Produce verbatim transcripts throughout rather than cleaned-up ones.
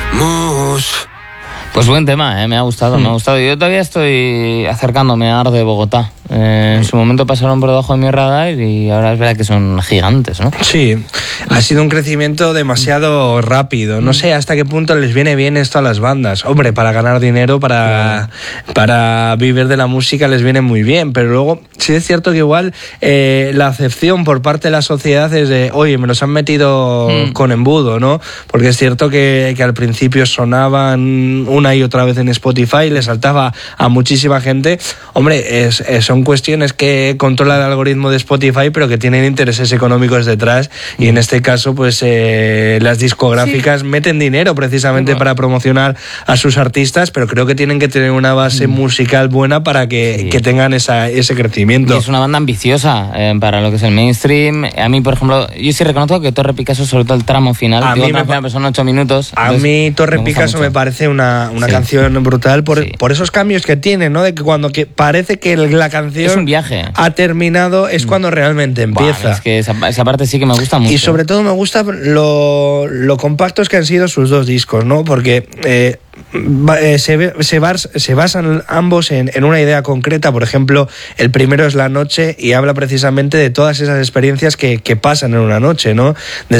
Mus. Pues buen tema, ¿eh? Me ha gustado, mm. me ha gustado. Yo todavía estoy acercándome a Ar de Bogotá. Eh, en su momento pasaron por debajo de mi radar y ahora es verdad que son gigantes, ¿no? Sí, ha sido un crecimiento demasiado rápido. No sé hasta qué punto les viene bien esto a las bandas. Hombre, para ganar dinero, para, para vivir de la música les viene muy bien, pero luego sí es cierto que igual eh, la acepción por parte de la sociedad es de, oye, me los han metido mm. con embudo, ¿no? Porque es cierto que, que al principio sonaban una y otra vez en Spotify, le saltaba a muchísima gente. Hombre, es, es, son cuestiones que controla el algoritmo de Spotify, pero que tienen intereses económicos detrás, y en este caso pues eh, las discográficas sí. meten dinero precisamente bueno. para promocionar a sus artistas, pero creo que tienen que tener una base mm. musical buena para que, sí. que tengan esa, ese crecimiento. Y es una banda ambiciosa eh, para lo que es el mainstream. A mí, por ejemplo, yo sí reconozco que Torre Picasso, sobre todo el tramo final, a digo, mí me final, pa- son ocho minutos. A mí Torre me Picasso me parece una, una sí. canción brutal por, sí. por esos cambios que tiene, ¿no? De que cuando que parece que la canción es un viaje. ha terminado, es cuando realmente empieza. Buah, es que esa, esa parte sí que me gusta mucho. Y sobre todo me gusta lo, lo compactos que han sido sus dos discos, ¿no? Porque eh, Se, se, bas, se basan ambos en, en una idea concreta. Por ejemplo, el primero es La Noche y habla precisamente de todas esas experiencias que, que pasan en una noche, ¿no?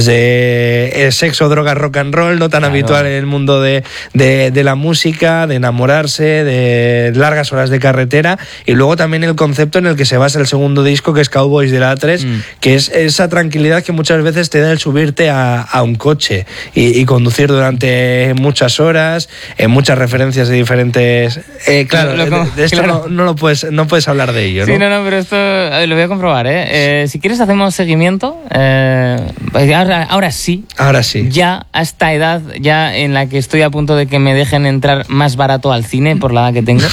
Desde el sexo, drogas, rock and roll, no tan claro. habitual en el mundo de, de, de la música, de enamorarse, de largas horas de carretera, y luego también el concepto en el que se basa el segundo disco, que es Cowboys del A tres, mm. que es esa tranquilidad que muchas veces te da el subirte a, a un coche y, y conducir durante muchas horas, en muchas referencias de diferentes... Eh, claro, lo, lo, de, de esto claro. No, no, lo puedes, no puedes hablar de ello, ¿no? Sí, no, no, pero esto lo voy a comprobar, ¿eh? eh si quieres hacemos seguimiento. Eh, ahora, ahora sí. Ahora sí. Ya a esta edad, ya en la que estoy a punto de que me dejen entrar más barato al cine, por la edad que tengo,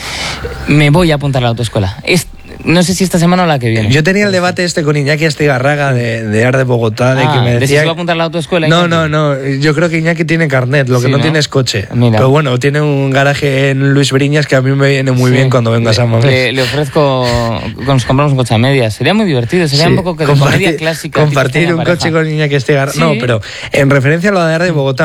me voy a apuntar a la autoescuela. Es, no sé si esta semana o la que viene. Yo tenía el debate este con Iñaki Astigarraga de, de Ar de Bogotá, de ah, que me decía... ¿de si se va a apuntar a la autoescuela? No, no, no. Yo creo que Iñaki tiene carnet, lo que sí, no, no tiene es coche. Mira. Pero bueno, tiene un garaje en Luis Briñas que a mí me viene muy sí. bien cuando vengas a Mamés. Le, le ofrezco que nos compramos un coche a medias. Sería muy divertido, sería sí. un poco que de comedia clásica. Compartir un pareja. coche con Iñaki Astigarraga. Sí. No, pero en referencia a lo de Ar de Bogotá,